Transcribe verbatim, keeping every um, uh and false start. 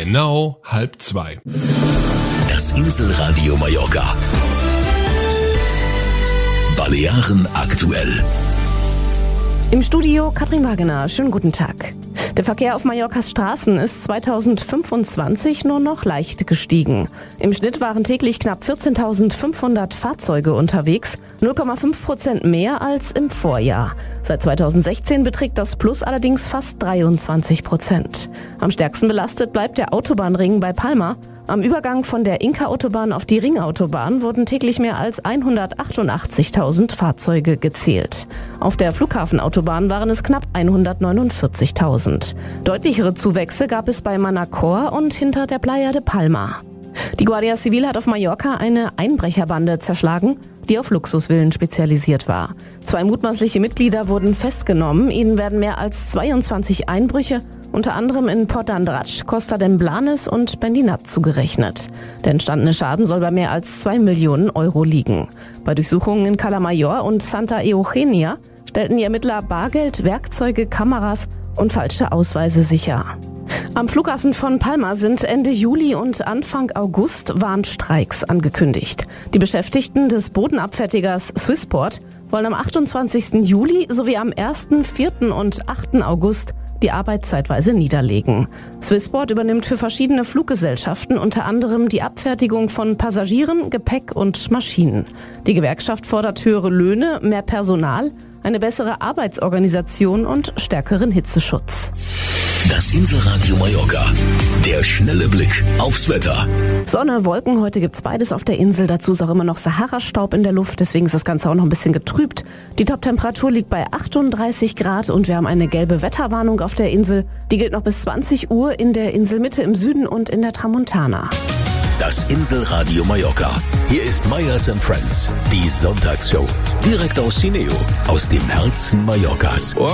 genau halb zwei. Das Inselradio Mallorca. Balearen aktuell. Im Studio Katrin Wagener. Schönen guten Tag. Der Verkehr auf Mallorcas Straßen ist zweitausendfünfundzwanzig nur noch leicht gestiegen. Im Schnitt waren täglich knapp vierzehntausendfünfhundert Fahrzeuge unterwegs, null Komma fünf Prozent mehr als im Vorjahr. Seit zweitausendsechzehn beträgt das Plus allerdings fast dreiundzwanzig Prozent. Am stärksten belastet bleibt der Autobahnring bei Palma. Am Übergang von der Inka-Autobahn auf die Ringautobahn wurden täglich mehr als hundertachtundachtzigtausend Fahrzeuge gezählt. Auf der Flughafenautobahn waren es knapp hundertneunundvierzigtausend. Deutlichere Zuwächse gab es bei Manacor und hinter der Playa de Palma. Die Guardia Civil hat auf Mallorca eine Einbrecherbande zerschlagen, die auf Luxusvillen spezialisiert war. Zwei mutmaßliche Mitglieder wurden festgenommen. Ihnen werden mehr als zweiundzwanzig Einbrüche, unter anderem in Porta Andratx, Costa d'Emblanes und Bendinat zugerechnet. Der entstandene Schaden soll bei mehr als zwei Millionen Euro liegen. Bei Durchsuchungen in Cala Mayor und Santa Eugenia stellten die Ermittler Bargeld, Werkzeuge, Kameras und falsche Ausweise sicher. Am Flughafen von Palma sind Ende Juli und Anfang August Warnstreiks angekündigt. Die Beschäftigten des Bodenabfertigers Swissport wollen am achtundzwanzigsten Juli sowie am ersten, vierten und achten August die Arbeit zeitweise niederlegen. Swissport übernimmt für verschiedene Fluggesellschaften unter anderem die Abfertigung von Passagieren, Gepäck und Maschinen. Die Gewerkschaft fordert höhere Löhne, mehr Personal, eine bessere Arbeitsorganisation und stärkeren Hitzeschutz. Das Inselradio Mallorca. Der schnelle Blick aufs Wetter. Sonne, Wolken, heute gibt's beides auf der Insel. Dazu ist auch immer noch Sahara-Staub in der Luft, deswegen ist das Ganze auch noch ein bisschen getrübt. Die Top-Temperatur liegt bei achtunddreißig Grad und wir haben eine gelbe Wetterwarnung auf der Insel. Die gilt noch bis zwanzig Uhr in der Inselmitte im Süden und in der Tramontana. Das Inselradio Mallorca. Hier ist Meyers and Friends, die Sonntagsshow. Direkt aus Cineo, aus dem Herzen Mallorcas.